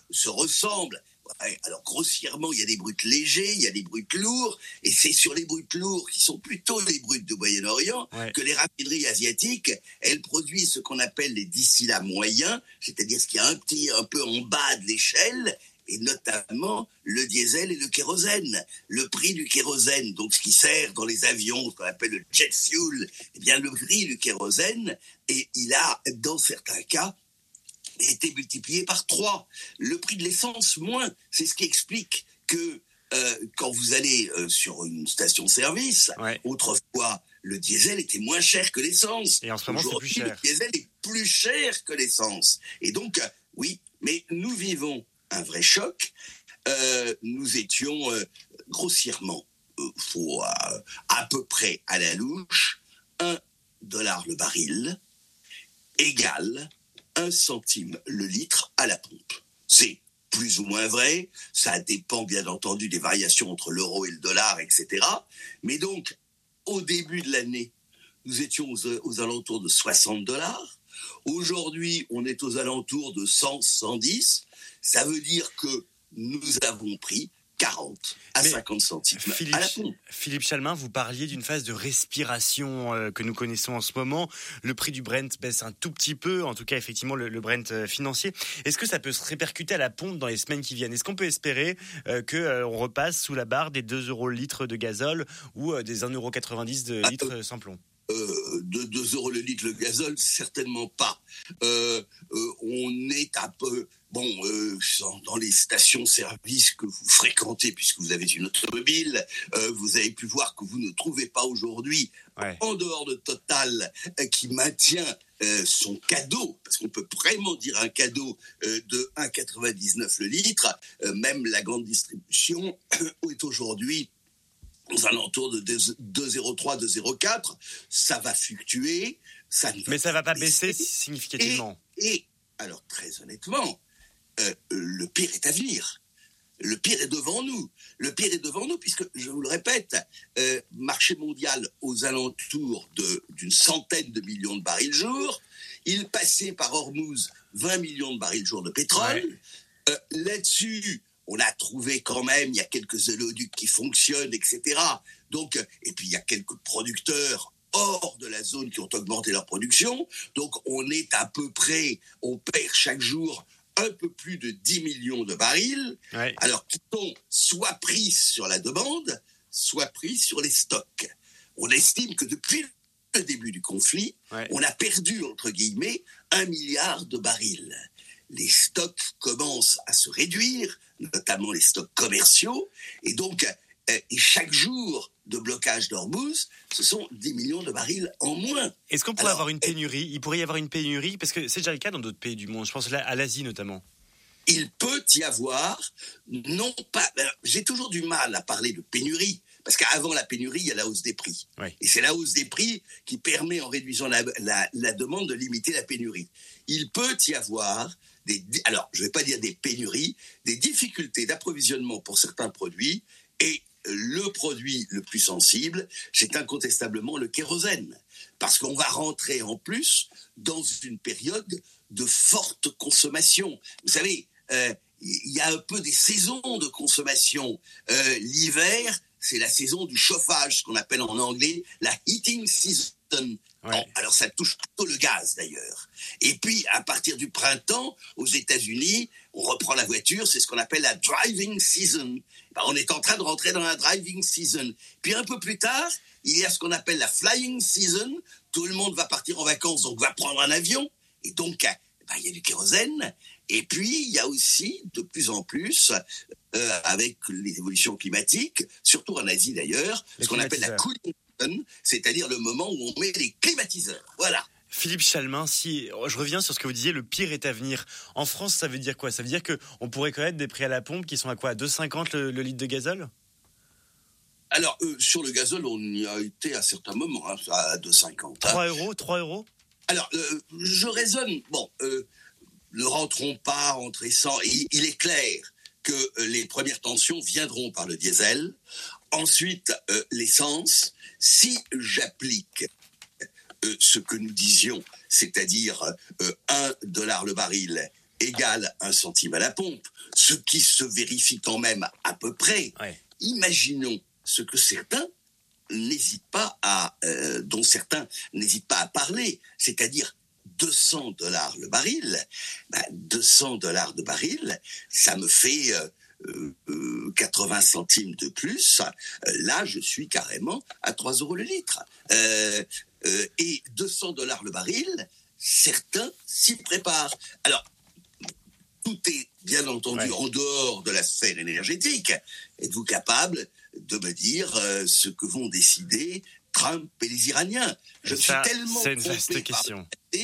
se ressemblent. Ouais, alors grossièrement, il y a des brutes légers, il y a des brutes lourds, et c'est sur les brutes lourds, qui sont plutôt les brutes du Moyen-Orient, que les raffineries asiatiques, elles produisent ce qu'on appelle les distillats moyens, c'est-à-dire ce qui est un peu en bas de l'échelle, et notamment le diesel et le kérosène. Le prix du kérosène, donc ce qui sert dans les avions, ce qu'on appelle le jet fuel, eh bien le prix du kérosène, et il a, dans certains cas, été multiplié par 3. Le prix de l'essence, moins. C'est ce qui explique que quand vous allez sur une station-service, autrefois, le diesel était moins cher que l'essence. Et en ce moment, c'est plus cher. Le diesel est plus cher que l'essence. Et donc, oui, mais nous vivons un vrai choc. Nous étions grossièrement, à peu près à la louche, $1 le baril égale 1 centime le litre à la pompe. C'est plus ou moins vrai, ça dépend bien entendu des variations entre l'euro et le dollar, etc. Mais donc, au début de l'année, nous étions aux alentours de $60. Aujourd'hui, on est aux alentours de 100, 110. Ça veut dire que nous avons pris 40 à 50 centimes à la pompe. Philippe Chalmin, vous parliez d'une phase de respiration que nous connaissons en ce moment. Le prix du Brent baisse un tout petit peu, en tout cas effectivement le Brent financier. Est-ce que ça peut se répercuter à la pompe dans les semaines qui viennent ? Est-ce qu'on peut espérer qu'on repasse sous la barre des 2 € le litre de gazole ou des 1,90 € de litre sans plomb ? De 2 € le litre le gazole, certainement pas. On est un peu... dans les stations-service que vous fréquentez, puisque vous avez une automobile, vous avez pu voir que vous ne trouvez pas aujourd'hui, en dehors de Total, qui maintient son cadeau, parce qu'on peut vraiment dire un cadeau de 1,99 le litre, même la grande distribution est aujourd'hui aux alentours de 2,03, 2,04, ça va fluctuer. Mais ça ne va pas baisser significativement. Et alors, très honnêtement, le pire est à venir. Le pire est devant nous. Le pire est devant nous, puisque, je vous le répète, marché mondial aux alentours d'une centaine de millions de barils jour. Il passait par Hormuz 20 millions de barils jour de pétrole. Là-dessus, on a trouvé quand même, il y a quelques oléoducs qui fonctionnent, etc. Donc, et puis il y a quelques producteurs hors de la zone qui ont augmenté leur production. Donc on est à peu près, on perd chaque jour un peu plus de 10 millions de barils, alors qui sont soit pris sur la demande, soit pris sur les stocks. On estime que depuis le début du conflit, on a perdu, entre guillemets, 1 milliard de barils. Les stocks commencent à se réduire, notamment les stocks commerciaux, et donc et chaque jour de blocage d'Hormuz, ce sont 10 millions de barils en moins. Est-ce qu'on pourrait avoir une pénurie ? Il pourrait y avoir une pénurie, parce que c'est déjà le cas dans d'autres pays du monde, je pense à l'Asie notamment. Il peut y avoir, non pas... J'ai toujours du mal à parler de pénurie, parce qu'avant la pénurie, il y a la hausse des prix. Et c'est la hausse des prix qui permet, en réduisant la demande, de limiter la pénurie. Il peut y avoir alors, je ne vais pas dire des pénuries, des difficultés d'approvisionnement pour certains produits, et le produit le plus sensible, c'est incontestablement le kérosène. Parce qu'on va rentrer en plus dans une période de forte consommation. Vous savez, il y a un peu des saisons de consommation. L'hiver, c'est la saison du chauffage, ce qu'on appelle en anglais la heating season. Bon, alors ça touche plutôt le gaz d'ailleurs. Et puis à partir du printemps, aux États-Unis, on reprend la voiture, c'est ce qu'on appelle la driving season. Ben, on est en train de rentrer dans la driving season. Puis un peu plus tard, il y a ce qu'on appelle la flying season. Tout le monde va partir en vacances, donc va prendre un avion. Et donc, il y a du kérosène. Et puis, il y a aussi, de plus en plus, avec les évolutions climatiques, surtout en Asie d'ailleurs, ce qu'on appelle la cooling season, c'est-à-dire le moment où on met les climatiseurs. Voilà. Philippe Chalmin, si je reviens sur ce que vous disiez, le pire est à venir. En France, ça veut dire quoi ? Ça veut dire qu'on pourrait connaître des prix à la pompe qui sont à quoi ? À 2,50 le litre de gazole ? Alors, sur le gazole, on y a été à certains moments, à 2,50. 3 €. Alors, je raisonne, ne rentrons pas entre 100. Il est clair que les premières tensions viendront par le diesel. Ensuite, l'essence. Si j'applique ce que nous disions, c'est-à-dire $1 le baril égale 1 centime à la pompe, ce qui se vérifie quand même à peu près. Ouais. Imaginons ce que certains dont certains n'hésitent pas à parler, c'est-à-dire $200 le baril. 200$ de baril, ça me fait 80 centimes de plus. Là, je suis carrément à 3 € le litre. Et $200 le baril, certains s'y préparent. Alors, tout est bien entendu en dehors de la sphère énergétique. Êtes-vous capable de me dire ce que vont décider Trump et les Iraniens? Je suis tellement c'est une vaste question.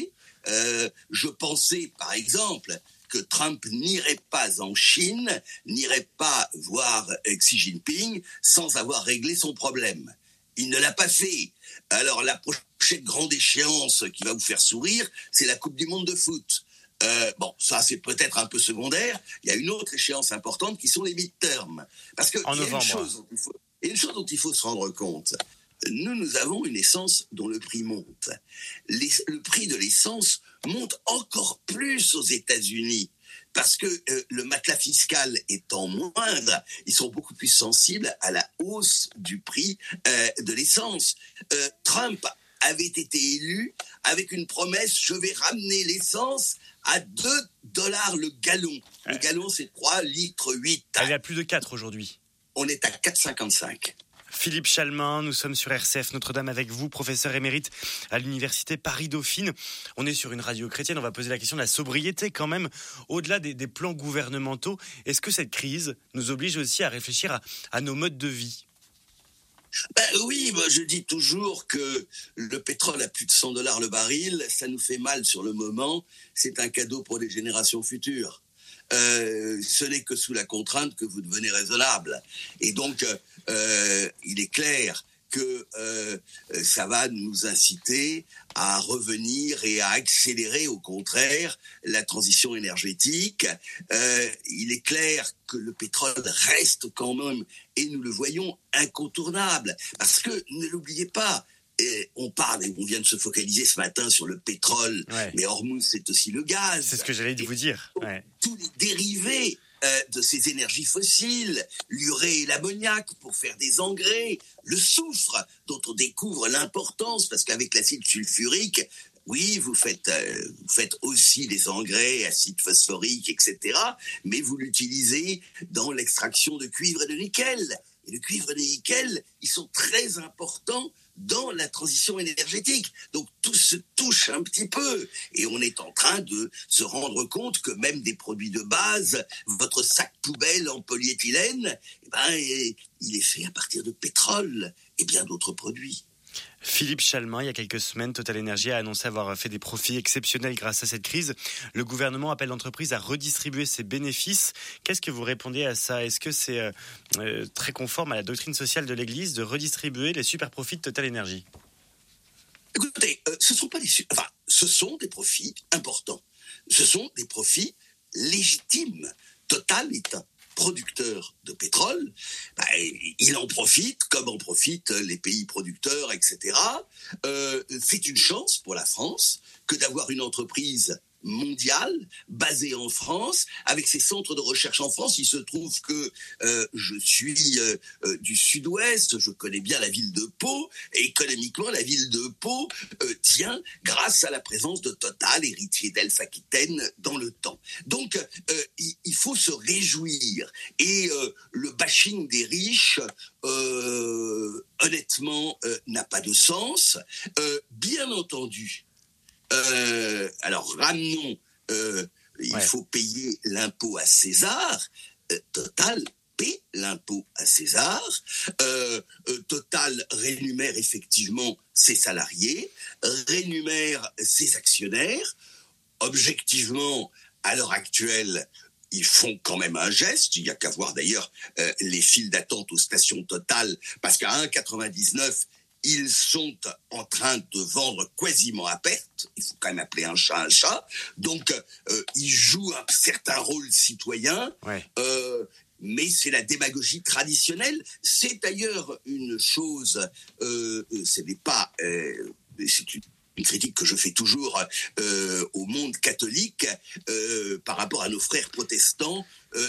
Je pensais, par exemple, que Trump n'irait pas en Chine, n'irait pas voir Xi Jinping sans avoir réglé son problème. Il ne l'a pas fait. Alors la prochaine grande échéance qui va vous faire sourire, c'est la Coupe du Monde de foot. Ça c'est peut-être un peu secondaire. Il y a une autre échéance importante qui sont les midterms. Parce que il y a une chose dont il faut se rendre compte. Nous avons une essence dont le prix monte. Le prix de l'essence monte encore plus aux États-Unis parce que le matelas fiscal étant moindre, ils sont beaucoup plus sensibles à la hausse du prix de l'essence. Trump avait été élu avec une promesse: je vais ramener l'essence à $2 le gallon. Le gallon, c'est 3,8 litres. Elle est à plus de 4 aujourd'hui. On est à 4,55. Philippe Chalmin, nous sommes sur RCF Notre-Dame avec vous, professeur émérite à l'université Paris-Dauphine. On est sur une radio chrétienne, on va poser la question de la sobriété quand même, au-delà des plans gouvernementaux. Est-ce que cette crise nous oblige aussi à réfléchir à nos modes de vie ? Oui, je dis toujours que le pétrole à plus de $100 le baril, ça nous fait mal sur le moment, c'est un cadeau pour les générations futures. Ce n'est que sous la contrainte que vous devenez raisonnable. Et donc, il est clair que ça va nous inciter à revenir et à accélérer, au contraire, la transition énergétique. Il est clair que le pétrole reste quand même, et nous le voyons, incontournable. Parce que, ne l'oubliez pas, on parle et on vient de se focaliser ce matin sur le pétrole, mais Hormuz, c'est aussi le gaz. C'est ce que j'allais vous dire. Tous les dérivés de ces énergies fossiles, l'urée et l'ammoniac pour faire des engrais, le soufre dont on découvre l'importance parce qu'avec l'acide sulfurique, oui, vous faites aussi des engrais, acide phosphorique, etc., mais vous l'utilisez dans l'extraction de cuivre et de nickel. Et le cuivre et le nickel, ils sont très importants dans la transition énergétique. Donc tout se touche un petit peu. Et on est en train de se rendre compte que même des produits de base, votre sac poubelle en polyéthylène, il est fait à partir de pétrole et bien d'autres produits. Philippe Chalmin, il y a quelques semaines, Total Energy a annoncé avoir fait des profits exceptionnels grâce à cette crise. Le gouvernement appelle l'entreprise à redistribuer ses bénéfices. Qu'est-ce que vous répondez à ça ? Est-ce que c'est très conforme à la doctrine sociale de l'Église de redistribuer les super profits de Total Energy ? Écoutez, ce sont des profits importants. Ce sont des profits légitimes. Total est un producteur de pétrole, il en profite comme en profitent les pays producteurs, etc. C'est une chance pour la France que d'avoir une entreprise mondiale basée en France, avec ses centres de recherche en France. Il se trouve que je suis du sud-ouest, je connais bien la ville de Pau, et économiquement la ville de Pau tient grâce à la présence de Total, héritier d'Elf Aquitaine, dans le temps. Donc il faut se réjouir, et le bashing des riches honnêtement n'a pas de sens. Bien entendu, alors ramenons, il faut payer l'impôt à César. Total paie l'impôt à César. Total rémunère effectivement ses salariés, rémunère ses actionnaires. Objectivement, à l'heure actuelle, ils font quand même un geste. Il n'y a qu'à voir d'ailleurs les files d'attente aux stations Total, parce qu'à 1,99, ils sont en train de vendre quasiment à perte. Il faut quand même appeler un chat un chat. Donc, ils jouent un certain rôle citoyen. Mais c'est la démagogie traditionnelle. C'est d'ailleurs une chose, c'est une une critique que je fais toujours au monde catholique par rapport à nos frères protestants,